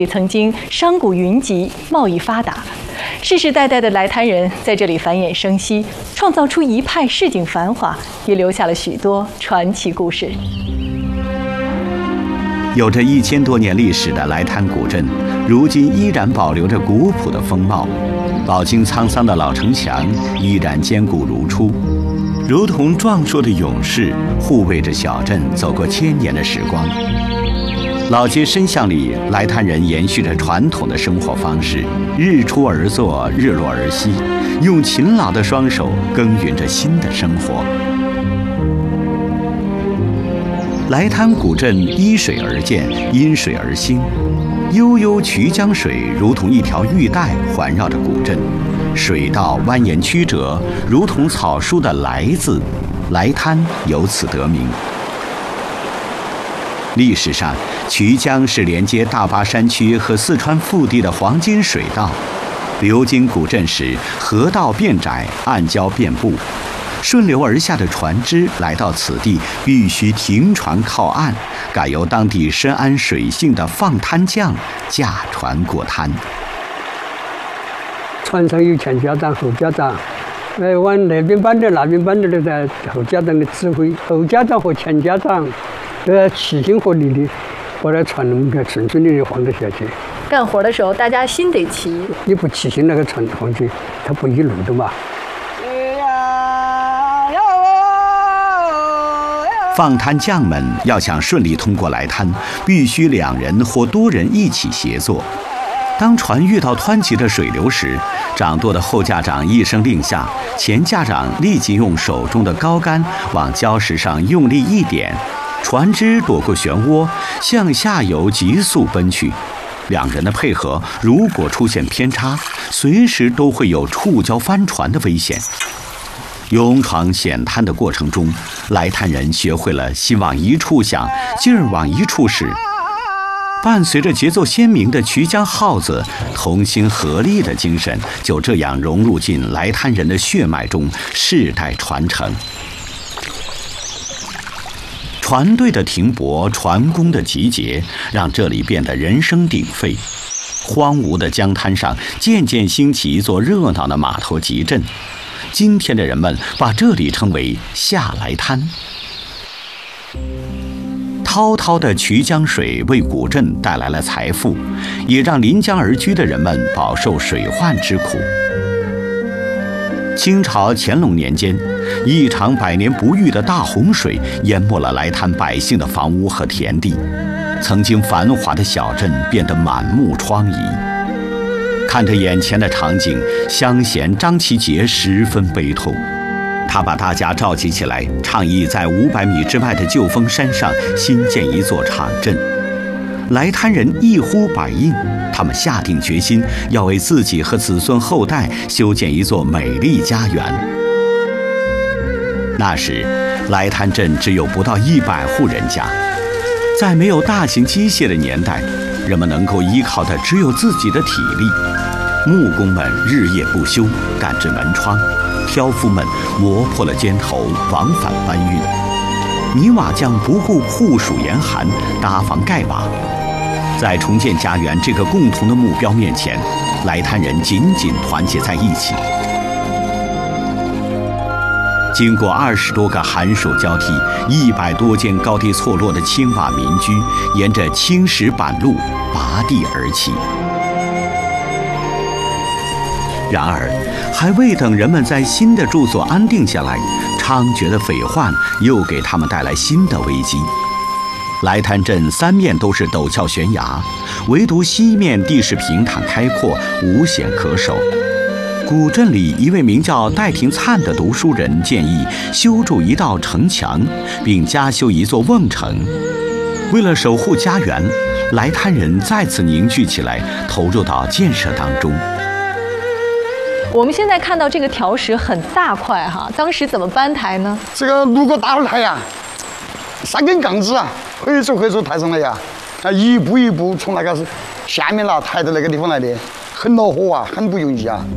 曾经商贾云集，贸易发达，世世代代的来滩人在这里繁衍生息，创造出一派市井繁华，也留下了许多传奇故事。 有着1000多年历史的来滩古镇，如今依然保留着古朴的风貌，饱经沧桑的老城墙依然坚固如初，如同壮硕的勇士，护卫着小镇走过1000年的时光。老街深巷里，来滩人延续着传统的生活方式，日出而作，日落而息，用勤劳的双手耕耘着新的生活。来滩古镇依水而建，因水而兴，悠悠衢江水如同一条玉带环绕着古镇，水道蜿蜒曲折，如同草书的“来”字，来滩由此得名。历史上，衢江是连接大巴山区和四川腹地的黄金水道，流经古镇时，河道变窄，暗礁遍布，顺流而下的船只来到此地，必须停船靠岸，改由当地深谙水性的放滩匠驾船过滩。 船上有前家长、后家长，往那边搬点、那边搬点的，在后家长的指挥，后家长和前家长都要齐心合力的把那船能够顺顺利利晃得下去。 干活的时候，大家心得齐， 你不齐心，那个船晃去，它不一路的嘛。 放滩匠们要想顺利通过来滩，必须2人或多人一起协作。当船遇到湍急的水流时，掌舵的后驾长一声令下，前驾长立即用手中的高杆往礁石上用力一点，船只躲过漩涡，向下游急速奔去。2人的配合如果出现偏差，随时都会有触礁翻船的危险。勇闯险滩的过程中，来滩人学会了心往一处想，劲儿往一处使。伴随着节奏鲜明的衢江号子，同心合力的精神就这样融入进来滩人的血脉中，世代传承。船队的停泊，船工的集结，让这里变得人声鼎沸。荒芜的江滩上渐渐兴起一座热闹的码头集镇，今天的人们把这里称为下来滩。滔滔的衢江水为古镇带来了财富，也让临江而居的人们饱受水患之苦。清朝乾隆年间，一场百年不遇的大洪水淹没了来滩百姓的房屋和田地，曾经繁华的小镇变得满目疮痍。看着眼前的场景，乡贤张其杰十分悲痛。他把大家召集起来，倡议在500米之外的旧峰山上新建一座场镇。来滩人一呼百应，他们下定决心要为自己和子孙后代修建一座美丽家园。那时，来滩镇只有不到100户人家，在没有大型机械的年代，人们能够依靠的只有自己的体力。木工们日夜不休，赶制门窗；挑夫们磨破了尖头，往返搬运；泥瓦匠不顾酷暑严寒，搭房盖瓦。在重建家园这个共同的目标面前，来滩人紧紧团结在一起。经过20多个寒暑交替，100多间高低错落的青瓦民居，沿着青石板路拔地而起。然而，还未等人们在新的住所安定下来，猖獗的匪患又给他们带来新的危机。来滩镇3面都是陡峭悬崖，唯独西面地势平坦开阔，无险可守。古镇里一位名叫戴廷灿的读书人建议修筑一道城墙，并加修一座瓮城。为了守护家园，来滩人再次凝聚起来，投入到建设当中。 我们现在看到这个条石很大块哈，当时怎么搬抬呢？ 这个如果大抬呀，3根杠子啊，可以走抬上来呀，一步一步从那个下面啦抬到那个地方来的，很恼火啊，很不容易啊。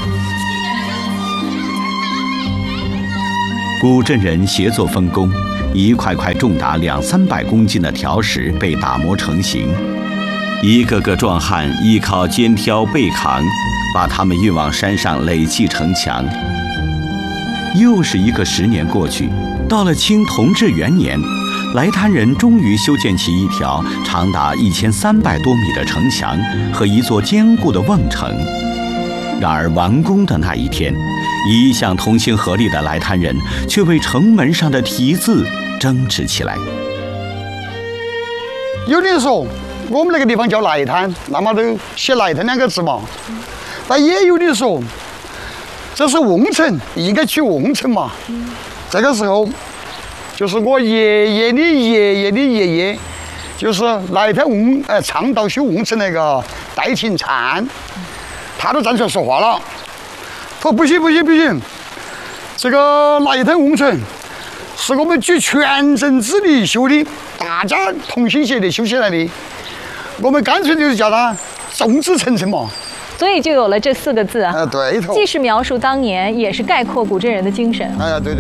古镇人协作分工， 一块块重达200-300公斤的条石被打磨成型，一个个壮汉依靠肩挑背扛，把它们运往山上垒砌城墙。又是一个10年过去，到了清同治元年，来滩人终于修建起一条长达1300多米的城墙和一座坚固的瓮城。然而完工的那一天，一向同心合力的来滩人却为城门上的题字争执起来。 有的人说我们那个地方叫来滩，那么都写来滩2个字嘛。但也有的说这是瓮城，应该取瓮城嘛。这个时候就是我爷爷的爷爷的爷爷，就是来滩倡导修瓮城那个戴庆灿，他都站出来说话了，他说不行，这个来滩瓮城是我们举全镇之力修的，大家同心协力修起来的，我们干脆就是叫它众志成城嘛。 所以就有了这4个字啊。 对头。 既是描述当年，也是概括古镇人的精神。 哎呀，对。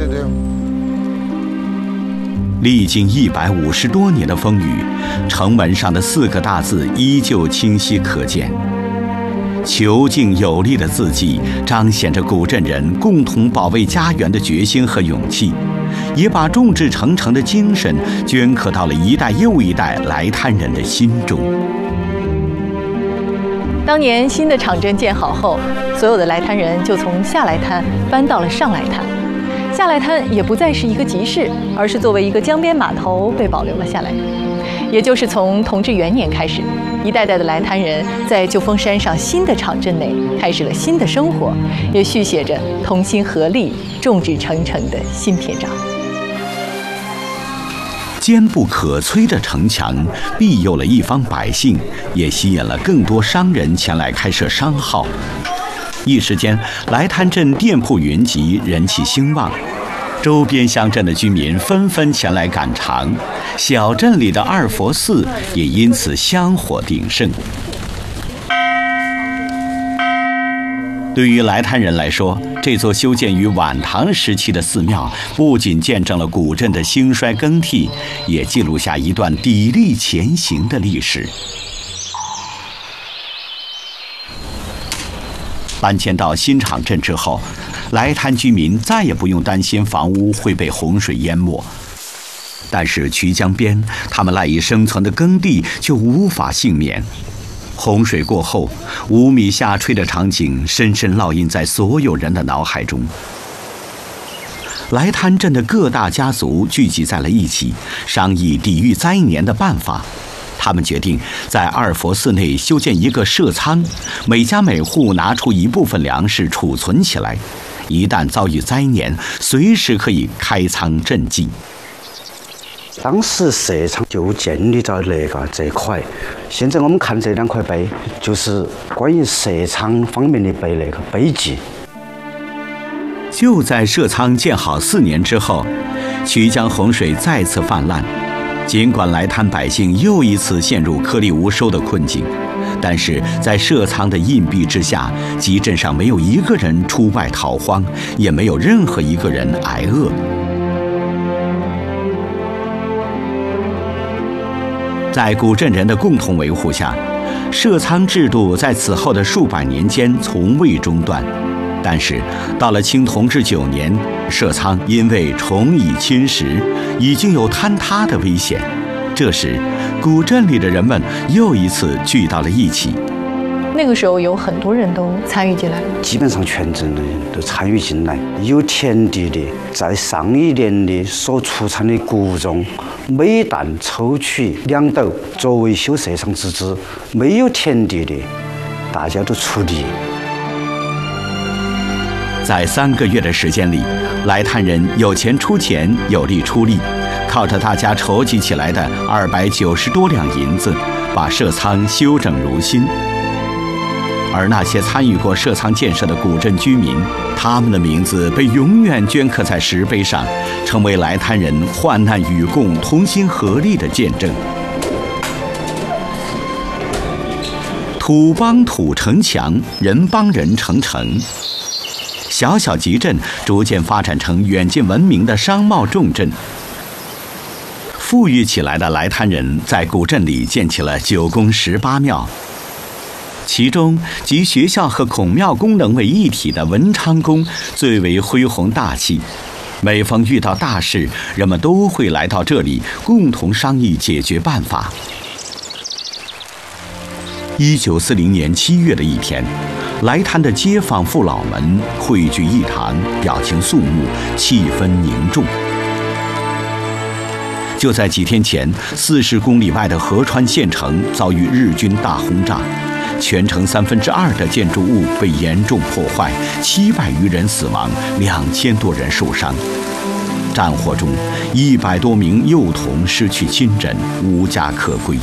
历经150多年的风雨，城门上的4个大字依旧清晰可见。遒劲有力的字迹彰显着古镇人共同保卫家园的决心和勇气，也把众志成城的精神镌刻到了一代又一代来滩人的心中。 当年新的场镇建好后，所有的来滩人就从下来滩搬到了上来滩。下来滩也不再是一个集市，而是作为一个江边码头被保留了下来。也就是从同治元年开始，一代代的来滩人在旧丰山上新的场镇内开始了新的生活，也续写着同心合力、众志成城的新篇章。 坚不可摧的城墙庇佑了一方百姓，也吸引了更多商人前来开设商号。一时间，来滩镇店铺云集，人气兴旺，周边乡镇的居民纷纷前来赶场，小镇里的二佛寺也因此香火鼎盛。对于来滩人来说，这座修建于晚唐时期的寺庙，不仅见证了古镇的兴衰更替，也记录下一段砥砺前行的历史。搬迁到新场镇之后，来滩居民再也不用担心房屋会被洪水淹没。但是渠江边他们赖以生存的耕地就无法幸免。洪水过后，5米下垂的场景深深烙印在所有人的脑海中。来滩镇的各大家族聚集在了一起，商议抵御灾年的办法。他们决定在二佛寺内修建一个社仓，每家每户拿出一部分粮食储存起来，一旦遭遇灾年，随时可以开仓赈济。 当时社仓就建立在这块，现在我们看这2块碑，就是关于社仓方面的碑记。 就在社仓建好4年之后，渠江洪水再次泛滥。尽管来滩百姓又一次陷入颗粒无收的困境，但是在社仓的荫蔽之下，集镇上没有一个人出外逃荒，也没有任何一个人挨饿。在古镇人的共同维护下，社仓制度在此后的数百年间从未中断。但是到了清同治9年，社仓因为虫蚁侵蚀，已经有坍塌的危险。这时，古镇里的人们又一次聚到了一起。 那个时候有很多人都参与进来了， 基本上全镇的人都参与进来。有田地的，在上一年的所出产的谷种，每担抽取2斗作为修社仓之资；没有田地的，大家都出力。 在3个月的时间里，来滩人有钱出钱，有力出力，靠着大家筹集起来的290多两银子，把社仓修整如新。而那些参与过社仓建设的古镇居民，他们的名字被永远镌刻在石碑上，成为来滩人患难与共、同心合力的见证。土帮土成墙，人帮人成城。小小集镇逐渐发展成远近闻名的商贸重镇。 富裕起来的来滩人在古镇里建起了9宫18庙，其中集学校和孔庙功能为一体的文昌宫最为恢宏大气。每逢遇到大事，人们都会来到这里共同商议解决办法。1940年7月的一天，来滩的街坊父老们汇聚一堂，表情肃穆，气氛凝重。就在几天前，40公里外的合川县城遭遇日军大轰炸，全城2/3的建筑物被严重破坏，700余人死亡，2000多人受伤。战火中，100多名幼童失去亲人，无家可归。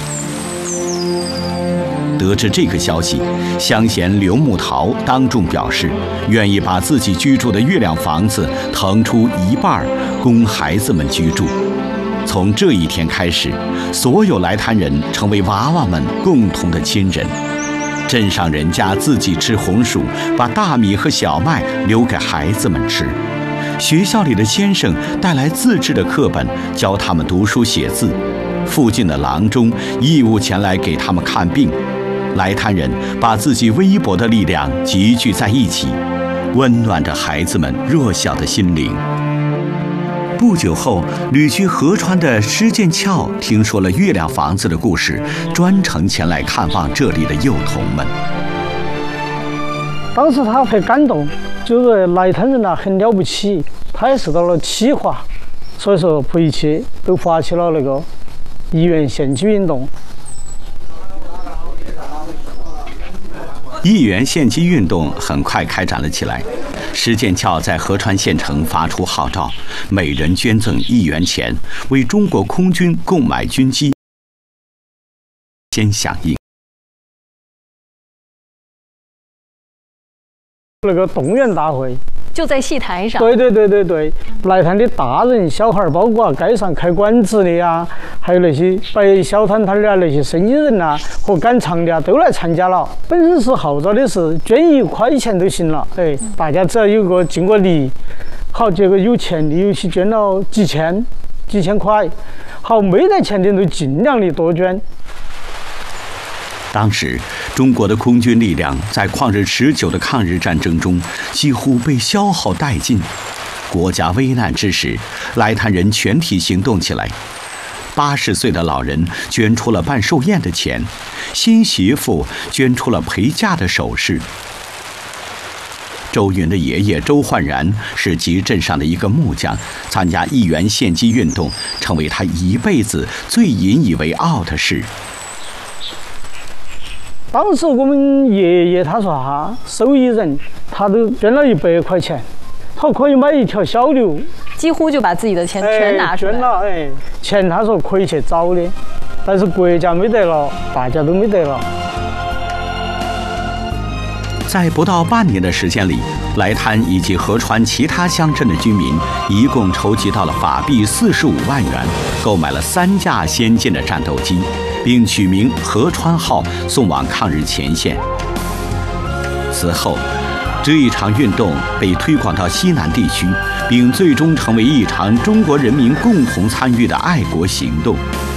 得知这个消息，乡贤刘木桃当众表示，愿意把自己居住的月亮房子腾出一半，供孩子们居住。从这一天开始，所有来滩人成为娃娃们共同的亲人。镇上人家自己吃红薯，把大米和小麦留给孩子们吃。学校里的先生带来自制的课本，教他们读书写字。附近的郎中义务前来给他们看病。来滩人把自己微薄的力量集聚在一起，温暖着孩子们弱小的心灵。不久后，旅居合川的施剑翘听说了月亮房子的故事，专程前来看望这里的幼童们。 当时他很感动，就是来滩人很了不起，他也受到了启发，所以说回去都发起了那个1元献祭运动。 1元献祭运动很快开展了起来。施剑翘在合川县城发出号召，每人捐赠1元钱，为中国空军购买军机。先响应。 那个动员大会就在戏台上。 对，来滩的大人小孩，包括街上开馆子的呀，还有那些摆小摊摊的那些生意人呐，和赶场的都来参加了。本身是号召的是捐1块钱都行了，大家只要有个尽个力。好，结果有钱的有些捐了几千块，好，没得钱的都尽量的多捐。 当时，中国的空军力量在旷日持久的抗日战争中几乎被消耗殆尽。国家危难之时，来滩人全体行动起来。80岁的老人捐出了办寿宴的钱，新媳妇捐出了陪嫁的首饰。周云的爷爷周焕然是集镇上的一个木匠，参加1元献祭运动成为他一辈子最引以为傲的事。 当时我们爷爷他说受益人他都捐了100块钱，他可以买一条小牛， 几乎就把自己的钱全拿出来。 捐了，钱他说可以去找的，但是国家没得了，大家都没得了。 在不到半年的时间里，来滩以及合川其他乡镇的居民一共筹集到了法币45万元，购买了3架先进的战斗机，并取名合川号送往抗日前线。此后，这一场运动被推广到西南地区，并最终成为一场中国人民共同参与的爱国行动。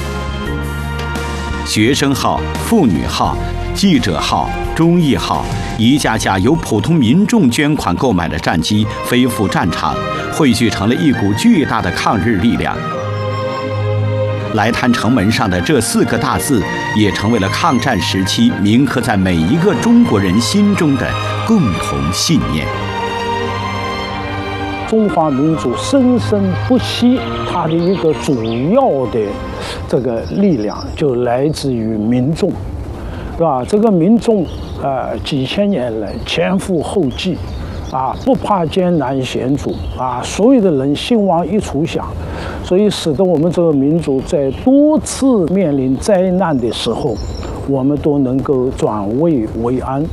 学生号、妇女号、记者号、忠义号，一架架由普通民众捐款购买的战机飞赴战场，汇聚成了一股巨大的抗日力量。来滩城门上的这4个大字，也成为了抗战时期铭刻在每一个中国人心中的共同信念。 中华民族生生不息，它的一个主要的这个力量就来自于民众，是吧？这个民众几千年来前赴后继，不怕艰难险阻，所有的人兴亡一处想，所以使得我们这个民族在多次面临灾难的时候，我们都能够转危为安。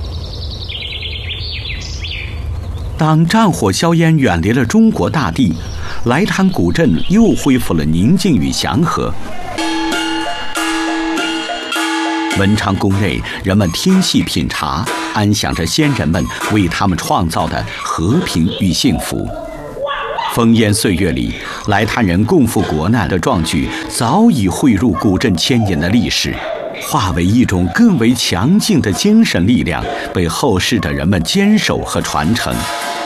当战火硝烟远离了中国大地，来滩古镇又恢复了宁静与祥和。文昌宫内，人们听戏品茶，安享着先人们为他们创造的和平与幸福。 烽烟岁月里，来滩人共赴国难的壮举早已汇入古镇千年的历史，化为一种更为强劲的精神力量，被后世的人们坚守和传承。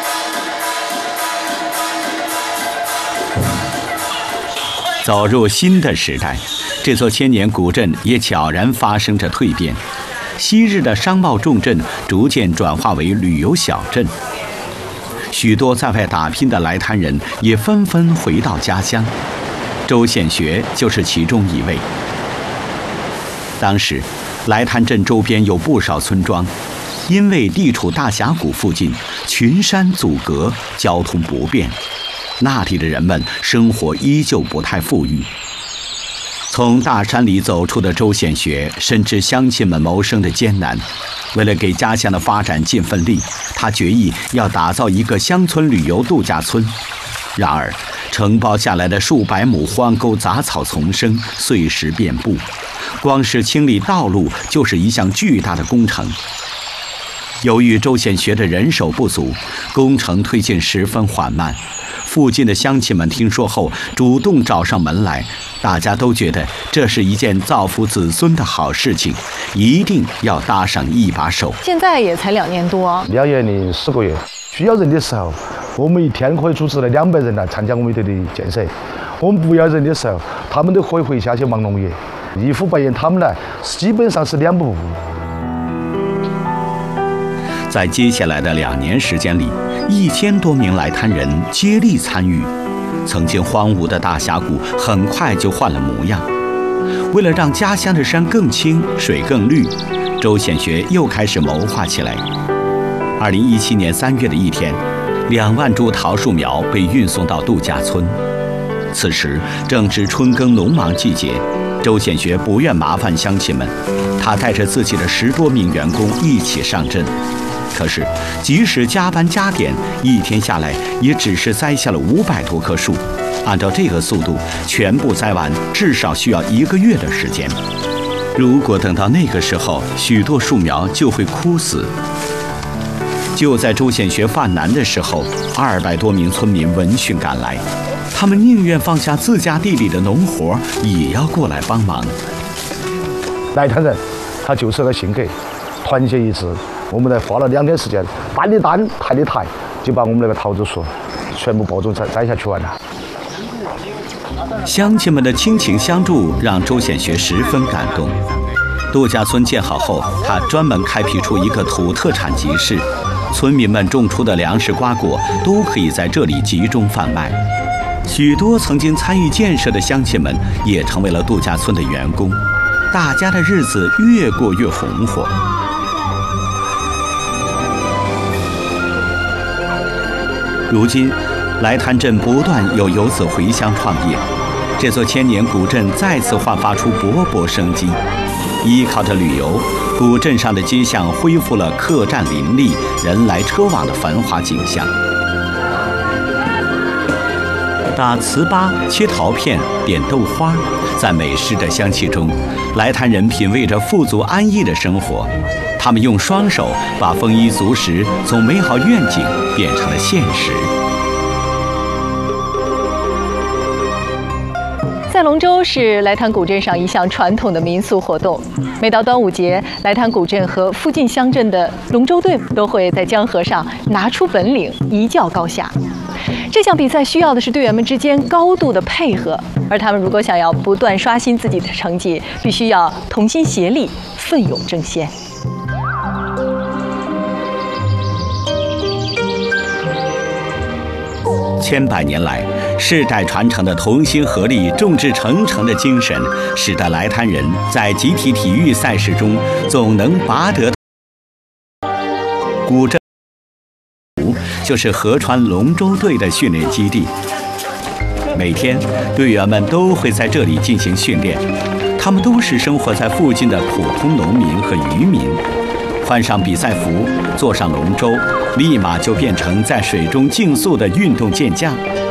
走入新的时代，这座千年古镇也悄然发生着蜕变。昔日的商贸重镇逐渐转化为旅游小镇，许多在外打拼的来滩人也纷纷回到家乡，周显学就是其中一位。当时，来滩镇周边有不少村庄，因为地处大峡谷附近，群山阻隔，交通不便，那里的人们生活依旧不太富裕。从大山里走出的周显学深知乡亲们谋生的艰难，为了给家乡的发展尽份力，他决意要打造一个乡村旅游度假村。然而，承包下来的数百亩荒沟杂草丛生，碎石遍布，光是清理道路就是一项巨大的工程。由于周显学的人手不足，工程推进十分缓慢。附近的乡亲们听说后，主动找上门来，大家都觉得这是一件造福子孙的好事情，一定要搭上一把手。 现在也才2年多 ，2年零10个月。需要人的时候，我们一天可以组织了200人来参加我们的建设；我们不要人的时候，他们都可以回下去忙农业。一呼百应，他们来基本上是2不误。 在接下来的2年时间里，1000多名来滩人接力参与，曾经荒芜的大峡谷很快就换了模样。为了让家乡的山更清、水更绿，周显学又开始谋划起来。2017年3月的一天，2万株桃树苗被运送到度假村。此时正值春耕农忙季节，周显学不愿麻烦乡亲们，他带着自己的10多名员工一起上阵。可是，即使加班加点，一天下来也只是栽下了500多棵树。按照这个速度，全部栽完至少需要1个月的时间。如果等到那个时候，许多树苗就会枯死。就在周显学犯难的时候，200多名村民闻讯赶来，他们宁愿放下自家地里的农活，也要过来帮忙。 来滩人，他就是个性格，团结一致。我们花了2天时间，搬的担抬的台，就把我们那个桃子树全部包种栽下去完了。 乡亲们的亲情相助让周显学十分感动。度假村建好后，他专门开辟出一个土特产集市，村民们种出的粮食瓜果都可以在这里集中贩卖。许多曾经参与建设的乡亲们也成为了度假村的员工，大家的日子越过越红火。如今，来滩镇不断有游子回乡创业，这座千年古镇再次焕发出勃勃生机。依靠着旅游，古镇上的街巷恢复了客栈林立、人来车往的繁华景象。打糍粑、切桃片、点豆花，在美食的香气中，来滩人品味着富足安逸的生活。他们用双手把丰衣足食从美好愿景变成了现实。 赛龙舟是来滩古镇上一项传统的民俗活动。每到端午节，来滩古镇和附近乡镇的龙舟队都会在江河上拿出本领，一较高下。这项比赛需要的是队员们之间高度的配合，而他们如果想要不断刷新自己的成绩，必须要同心协力，奋勇争先。 千百年来，世代传承的同心合力、众志成城的精神，使得来滩人在集体体育赛事中总能拔得。古镇就是合川龙舟队的训练基地，每天队员们都会在这里进行训练。他们都是生活在附近的普通农民和渔民。换上比赛服，坐上龙舟，立马就变成在水中竞速的运动健将。